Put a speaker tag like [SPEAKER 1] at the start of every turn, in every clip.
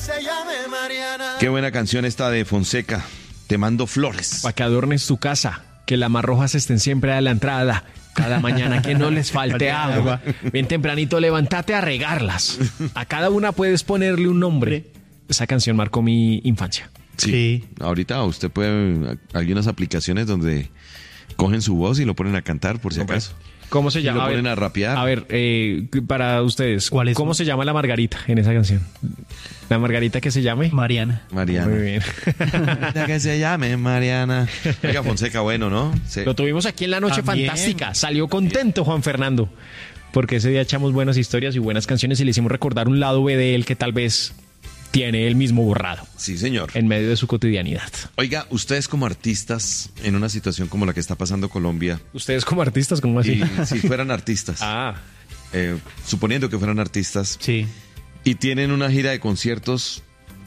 [SPEAKER 1] Qué buena canción esta de Fonseca. Te mando flores.
[SPEAKER 2] Para que adornes tu casa, que las marrojas estén siempre a la entrada. Cada mañana que no les falte agua. Bien tempranito, levántate a regarlas. A cada una puedes ponerle un nombre. Esa canción marcó mi infancia.
[SPEAKER 1] Sí. Ahorita usted puede... Hay unas aplicaciones donde cogen su voz y lo ponen a cantar, por si acaso.
[SPEAKER 2] ¿Cómo se llama?
[SPEAKER 1] Y lo ponen a rapear.
[SPEAKER 2] A ver, para ustedes, ¿cómo se llama la Margarita en esa canción? ¿La Margarita que se llame?
[SPEAKER 3] Mariana.
[SPEAKER 2] Muy bien.
[SPEAKER 1] La que se llame Mariana. Oiga, Fonseca, bueno, ¿no? Sí.
[SPEAKER 2] Lo tuvimos aquí en La Noche
[SPEAKER 3] También.
[SPEAKER 2] Fantástica. Salió contento Juan Fernando. Porque ese día echamos buenas historias y buenas canciones y le hicimos recordar un lado B de él que tal vez tiene él mismo borrado.
[SPEAKER 1] Sí, señor.
[SPEAKER 2] En medio de su cotidianidad.
[SPEAKER 1] Oiga, ustedes como artistas, en una situación como la que está pasando Colombia...
[SPEAKER 2] ¿Ustedes como artistas, cómo así?
[SPEAKER 1] Y si fueran artistas, suponiendo que fueran artistas,
[SPEAKER 3] Sí.
[SPEAKER 1] y tienen una gira de conciertos,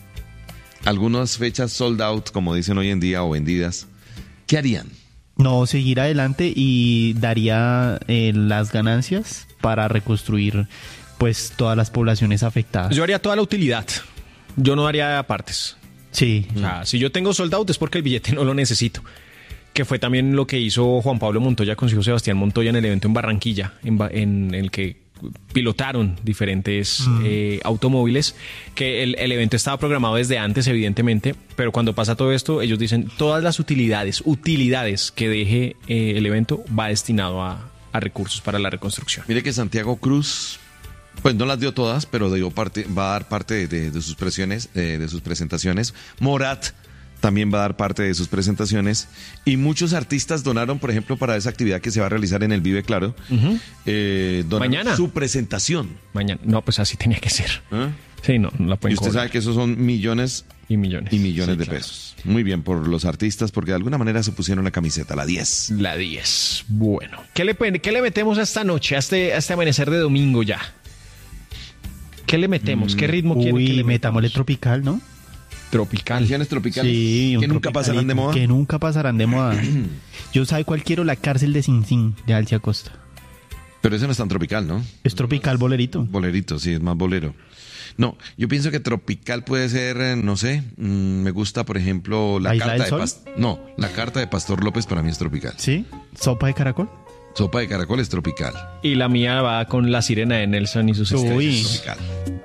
[SPEAKER 1] algunas fechas sold out, como dicen hoy en día, o vendidas, ¿qué harían?
[SPEAKER 3] No, seguir adelante y daría las ganancias para reconstruir pues todas las poblaciones afectadas.
[SPEAKER 2] Yo haría toda la utilidad. Yo no haría partes.
[SPEAKER 3] Sí.
[SPEAKER 2] O sea, si yo tengo sold out es porque el billete no lo necesito. Que fue también lo que hizo Juan Pablo Montoya con su hijo Sebastián Montoya en el evento en Barranquilla, en el que pilotaron diferentes automóviles, que el evento estaba programado desde antes, evidentemente, pero cuando pasa todo esto, ellos dicen todas las utilidades que deje el evento va destinado a recursos para la reconstrucción.
[SPEAKER 1] Mire que Santiago Cruz, pues no las dio todas, pero va a dar parte de sus presiones, de sus presentaciones. Morat también va a dar parte de sus presentaciones. Y muchos artistas donaron, por ejemplo, para esa actividad que se va a realizar en el Vive Claro. Donaron
[SPEAKER 2] Mañana.
[SPEAKER 1] su presentación.
[SPEAKER 2] Mañana. No, pues así tenía que ser.
[SPEAKER 1] ¿Ah?
[SPEAKER 2] Sí, no la pueden
[SPEAKER 1] Y usted
[SPEAKER 2] cobrar.
[SPEAKER 1] sabe que esos son millones
[SPEAKER 2] Y millones.
[SPEAKER 1] y millones
[SPEAKER 2] Sí,
[SPEAKER 1] de
[SPEAKER 2] claro.
[SPEAKER 1] pesos. Muy bien por los artistas, porque de alguna manera se pusieron la camiseta, la 10.
[SPEAKER 2] La 10. Bueno. ¿Qué le metemos a esta noche, a este amanecer de domingo ya? ¿Qué le metemos? ¿Qué ritmo quiere que le
[SPEAKER 3] metámosle
[SPEAKER 2] metamos?
[SPEAKER 3] tropical, ¿no?
[SPEAKER 2] Tropical.
[SPEAKER 1] Canciones tropicales
[SPEAKER 3] Sí, un
[SPEAKER 1] que nunca pasarán de
[SPEAKER 3] tropicalito,
[SPEAKER 1] moda.
[SPEAKER 3] Que nunca pasarán de moda. Yo sabe cuál quiero, La Cárcel de Sin Sin, de Alcia Costa.
[SPEAKER 1] Pero ese no es tan tropical, ¿no?
[SPEAKER 3] Es tropical bolerito.
[SPEAKER 1] Bolerito, sí, es más bolero. No, yo pienso que tropical puede ser, no sé, me gusta, por ejemplo,
[SPEAKER 3] ¿La Isla del Sol?
[SPEAKER 1] La carta de Pastor López para mí es tropical.
[SPEAKER 3] ¿Sí? ¿Sopa de caracol?
[SPEAKER 1] Sopa de caracol es tropical.
[SPEAKER 2] Y la mía va con La Sirena de Nelson y sus
[SPEAKER 3] Uy.
[SPEAKER 2] estrellas.
[SPEAKER 1] Tropical.